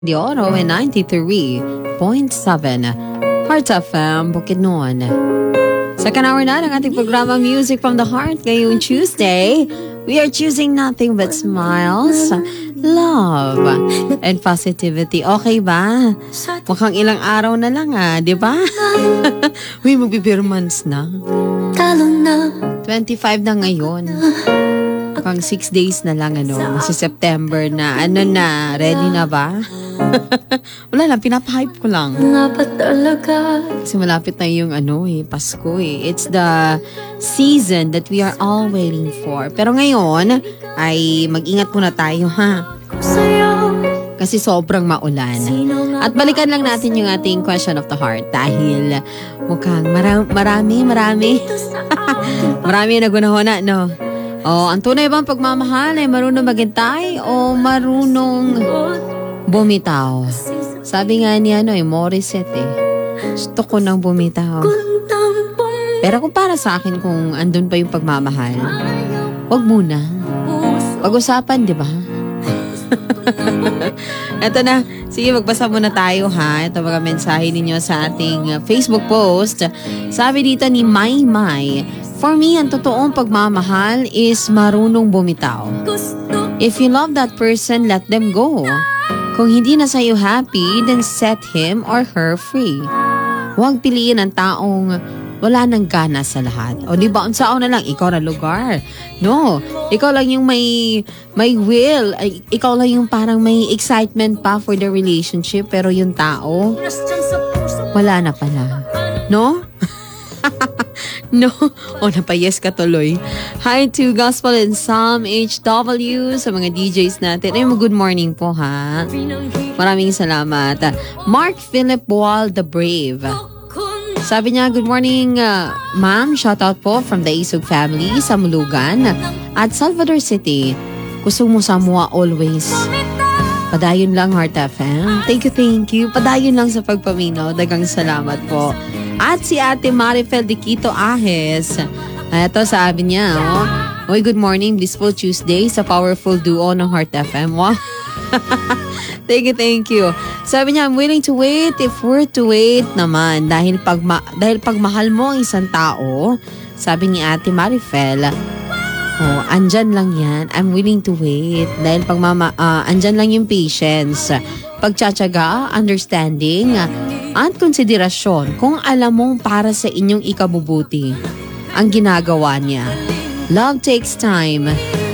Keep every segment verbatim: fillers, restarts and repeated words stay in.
De Oro and ninety-three point seven Heart F M, Bukidnon. Second hour na ng ating programa Music from the Heart ngayong Tuesday. We are choosing nothing but smiles, love, and positivity. Okay ba? Mukhang ilang araw na lang ah, di ba? Uy, magbe-bare months na. twenty-five na ngayon. Pang six days na lang, ano, sa September na. Ano na, ready na ba? Wala lang, pinapahype ko lang. Kasi malapit na yung ano eh, Pasko eh. It's the season that we are all waiting for. Pero ngayon, ay mag-ingat muna tayo ha. Kasi sobrang maulan. At balikan lang natin yung ating question of the heart. Dahil mukhang mara- marami, marami. marami na gunahona, no? Oh, ang tunay bang pagmamahal ay marunong maghintay o marunong bumitaw? Sabi nga ni ano eh, Morissette eh. Gusto ko nang bumitaw. Pero kung para sa akin kung andun pa yung pagmamahal, wag muna. Pag-usapan, di ba? Ito na. Sige, magbasa muna tayo ha. Ito mga mensahe ninyo sa ating Facebook post. Sabi dito ni Mai Mai, for me, ang totoong pagmamahal is marunong bumitaw. If you love that person, let them go. Kung hindi na sa'yo happy, then set him or her free. Huwag piliin ang taong wala nang gana sa lahat. O di ba, unsao na lang, ikaw na lugar. No, ikaw lang yung may, may will. Ay, ikaw lang yung parang may excitement pa for the relationship. Pero yung tao, wala na pala. No? No? O, napayes ka tuloy. Hi to Gospel and Psalm H W sa mga D Js natin. Ay, good morning po ha. Maraming salamat. Mark Philip Wall, the Brave. Sabi niya, good morning, uh, ma'am. Shout out po from the Isog family sa Mulugan at Salvador City. Kusog mo Samoa always. Padayon lang, Heart F M. Thank you, thank you. Padayon lang sa pagpaminaw. Dagang salamat po. At si Ate Marifel de Quito Ahes. Ito, sabi niya, oh, Oy, good morning, blissful Tuesday sa powerful duo ng Heart F M. Wow. Thank you, thank you. Sabi niya, I'm willing to wait if worth to wait naman. Dahil pag, ma- dahil pag mahal mo ang isang tao, sabi ni Ate Marifel, oh, andyan lang yan. I'm willing to wait. Dahil pag mama, uh, andyan lang yung patience. Pagtsatsaga, understanding, at konsiderasyon kung alam mong para sa inyong ikabubuti ang ginagawa niya. Love takes time.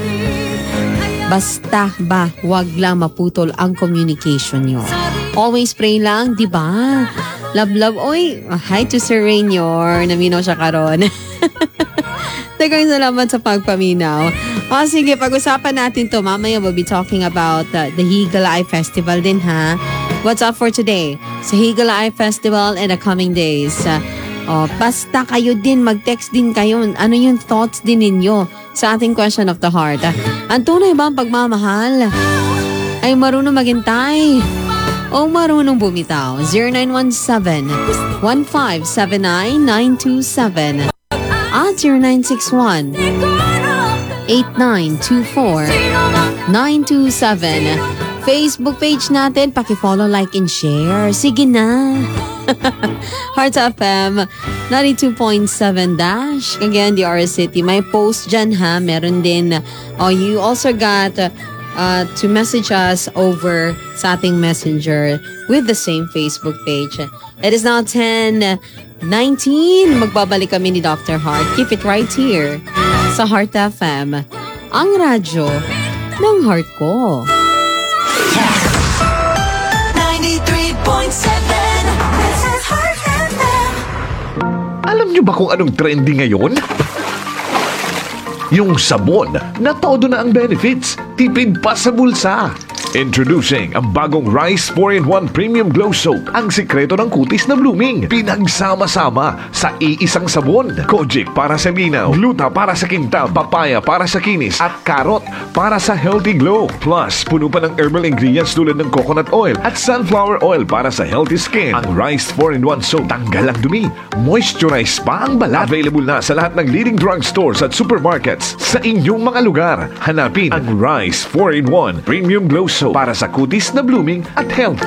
Basta ba, wag lang maputol ang communication nyo. Always pray lang, di ba? Love, love. Oy, hi to Sir Rainior. Naminaw siya karon. Dagang salamat sa pagpaminaw. O sige, pag-usapan natin to. Mamaya we'll be talking about uh, the Higala Eye Festival din ha. What's up for today? Sa Higala Eye Festival in the coming days. Uh, oh, basta kayo din, mag-text din kayo. Ano yung thoughts din ninyo sa ating question of the heart? Uh, ang tunay ba ang pagmamahal ay marunong maghintay o marunong bumitaw? zero nine one seven, one five seven nine, nine two seven at zero nine six one, eight nine two four, nine two seven. Facebook page natin, paki-follow, like, and share. Sige na. Heart F M ninety-two point seven Dash. Again, the R S City. May post dyan ha. Meron din. Oh, you also got uh, to message us over sa ating messenger with the same Facebook page. It is now ten nineteen. Magbabalik kami ni Doctor Heart. Keep it right here sa Heart F M. Ang radyo ng heart ko. ninety-three point seven Heart F M. Alam niyo ba kung anong trending ngayon? Yung sabon na todo na ang benefits, tipid pa sa bulsa. Introducing ang bagong Rice four in one Premium Glow Soap. Ang sikreto ng kutis na blooming. Pinagsama-sama sa iisang sabon. Kojic para sa linaw, gluta para sa kintab, papaya para sa kinis, at carrot para sa healthy glow. Plus, puno pa ng herbal ingredients tulad ng coconut oil at sunflower oil para sa healthy skin. Ang Rice four in one Soap, tanggal ang dumi, moisturize pa ang balat. Available na sa lahat ng leading drugstores at supermarkets sa inyong mga lugar. Hanapin ang Rice four in one Premium Glow Soap Soap para sa kutis na blooming at health.